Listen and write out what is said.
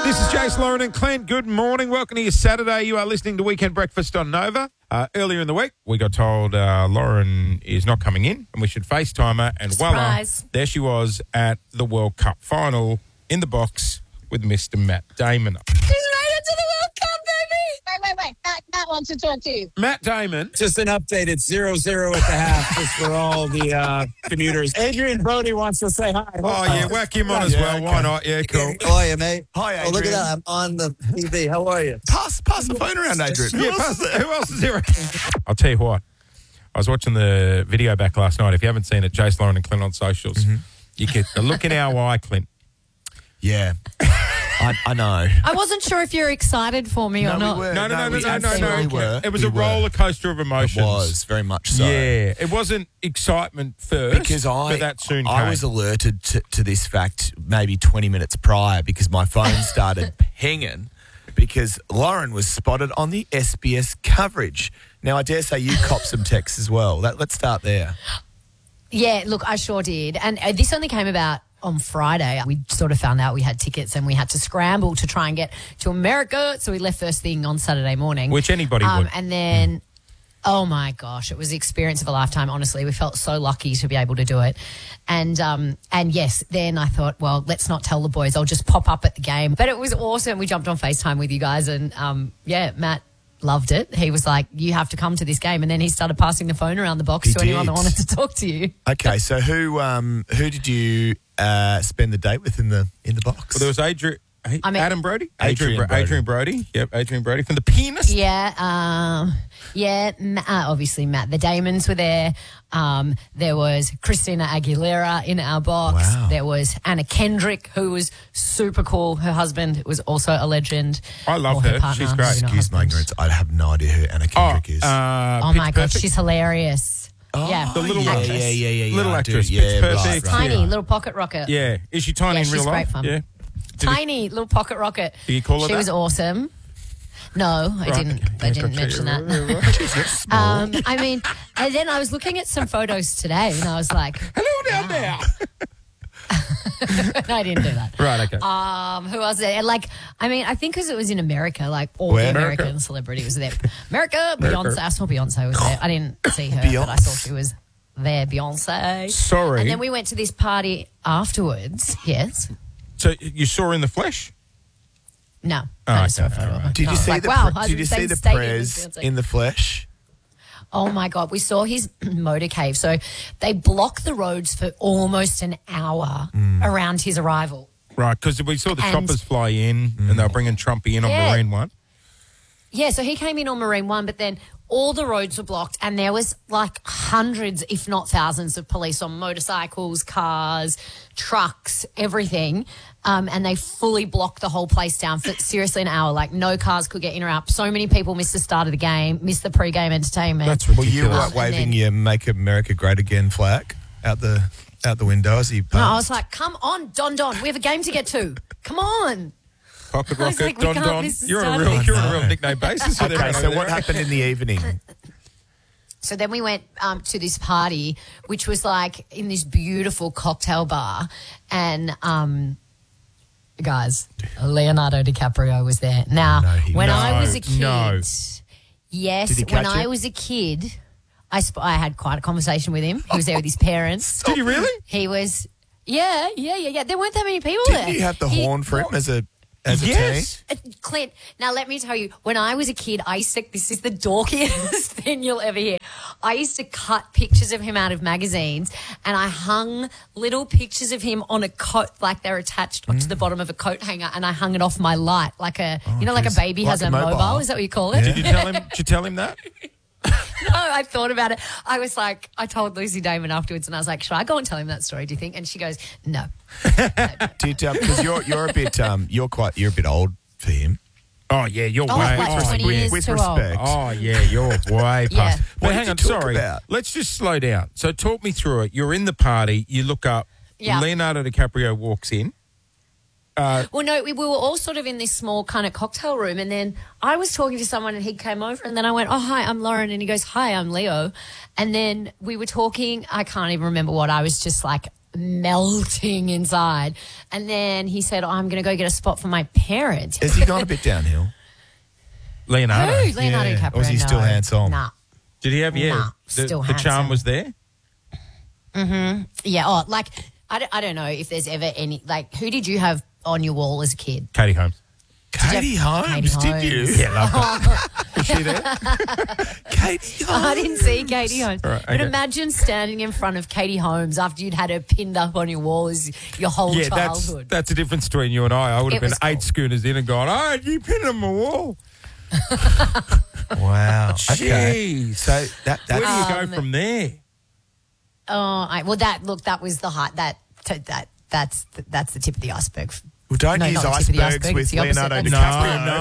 This is Jace, Lauren and Clint. Good morning. Welcome to your Saturday. You are listening to Weekend Breakfast on Nova. Earlier in the week, we got told Lauren is not coming in and we should FaceTime her. And voila, there she was at the World Cup final in the box with Mr. Matt Damon. She's made it to the World Cup, baby! Wait. Matt wants to talk to you. Matt Damon. Just an update. It's 0-0 at the half, just for all the commuters. Adrian Brody wants to say hi. Oh, yeah, whack him on as well. Okay. Why not? Yeah, cool. How are you, mate? Hi, Adrian. Oh, look at that. I'm on the TV. How are you? Pass the phone around, Adrian. Who else is there? I'll tell you what. I was watching the video back last night. If you haven't seen it, Jace, Lauren and Clint on socials. You get the look in our eye, Clint. Yeah. I know. I wasn't sure if you're excited for me or not. We were. No. We absolutely were. It was We a roller coaster of emotions. It was, very much so. Yeah. It wasn't excitement first, Because but that soon came. I was alerted to this fact maybe 20 minutes prior because my phone started pinging because Lauren was spotted on the SBS coverage. Now, I dare say you copped some texts as well. Let's start there. Yeah, look, I sure did. And this only came about on Friday. We sort of found out we had tickets and we had to scramble to try and get to America. So we left first thing on Saturday morning. Which anybody would. And then, oh my gosh, it was the experience of a lifetime, honestly. We felt so lucky to be able to do it. And yes, then I thought, well, let's not tell the boys. I'll just pop up at the game. But it was awesome. We jumped on FaceTime with you guys and, Matt loved it. He was like, you have to come to this game. And then he started passing the phone around the box to anyone that wanted to talk to you. Okay, so who did you spend the date with in the box? Well, there was Adam Brody? Adrian Brody. Yep, Adrian Brody from The Pianist. Yeah, obviously Matt. The Damons were there. There was Christina Aguilera in our box. Wow. There was Anna Kendrick, who was super cool. Her husband was also a legend. I love Or her. partner, She's great. maybe not Excuse my husband. ignorance. I have no idea who Anna Kendrick is. Oh my God, she's hilarious. Yeah, The little yeah, actress. yeah. Little I do. actress. Yeah, Pitch Perfect. right. tiny little pocket rocket. Yeah. Is she tiny Yeah, in real she's life? great fun. Yeah. Tiny little pocket rocket. Did you call her She that? was awesome. No, I didn't. I didn't mention that. I mean, and then I was looking at some photos today, and I was like, Hello down there. no, I didn't do that. Right, okay. Who else? There? Like, I mean, I think because it was in America, like all Where? the American celebrities was there. America, Beyonce. I saw Beyonce was there. I didn't see her, but I Beyonce. saw she was there. Beyonce. Sorry. And then we went to this party afterwards. Yes. So you saw her in the flesh? No. Oh, I just saw a okay, photo of her. Did No, you I was see like, the wow, Did you see the stadium Prez with Beyonce. in the flesh? Oh my God, we saw his motorcade. So they block the roads for almost an hour around his arrival. Right, because we saw the And- choppers fly in and they were bringing Trumpy in on Yeah. Marine One. Yeah, so he came in on Marine One, but then all the roads were blocked and there was like hundreds, if not thousands of police on motorcycles, cars, trucks, everything. And they fully blocked the whole place down for seriously an hour. Like no cars could get in or out. So many people missed the start of the game, missed the pre-game entertainment. That's Well, you ridiculous. were waving then- your "Make America Great Again" flag out the window as he passed. No, I was like, come on, Don. We have a game to get to. Come on. Pocket I was Rocket, like, we Don can't Don. miss the You're on a start real, of you're on a real nickname basis. with Okay, everyone so over what there. happened in the evening? So then we went to this party, which was like in this beautiful cocktail bar. And, guys, Leonardo DiCaprio was there. Now, No, he when was. I was a kid, No. yes, Did he when catch I you? was a kid, I had quite a conversation with him. He was there with his parents. Did you really? He was, yeah. There weren't that many people there. Didn't you have the horn for him as a Yes. Clint, now let me tell you, when I was a kid, this is the dorkiest thing you'll ever hear. I used to cut pictures of him out of magazines and I hung little pictures of him on a coat, like they're attached onto the bottom of a coat hanger, and I hung it off my light, like like a baby Like has a a mobile. mobile. Is that what you call it? Did you tell him that? No, I thought about it. I was like, I told Lucy Damon afterwards and I was like, should I go and tell him that story, do you think? And she goes, no. because you're a bit you're a bit old for him. Oh, yeah, you're Oh, way like 20 yeah. years with too respect. old. Oh, yeah, you're way past. Yeah. But What hang did on, you talk sorry. about? Let's just slow down. So talk me through it. You're in the party. You look up. Yeah. Leonardo DiCaprio walks in. Well, no, we were all sort of in this small kind of cocktail room, and then I was talking to someone and he came over, and then I went, oh, hi, I'm Lauren, and he goes, hi, I'm Leo. And then we were talking, I can't even remember what, I was just like, melting inside. And then he said, I'm going to go get a spot for my parents. Has he gone a bit downhill? Leonardo. Who? Leonardo DiCaprio. Or is he still no. handsome? Nah. Did he have, Nah, the still charm handsome. was there? Yeah. Oh, like, I don't know if there's ever any, like, who did you have on your wall as a kid? Katie Holmes. Katie Holmes, did you? Yeah, love her. Is she there? Katie Holmes. I didn't see Katie Holmes. All right, But okay. imagine standing in front of Katie Holmes after you'd had her pinned up on your wall as your whole Yeah, childhood. that's the difference between you and I. I would have It been was 8 cool. schooners in and gone, oh, you pinned on my wall. Wow. Okay. Jeez. So Where do that's you go from there? That was the height. That's the tip of the iceberg. well, don't No, use not the tip of the icebergs iceberg, with it's the opposite. Leonardo That's- DiCaprio. No,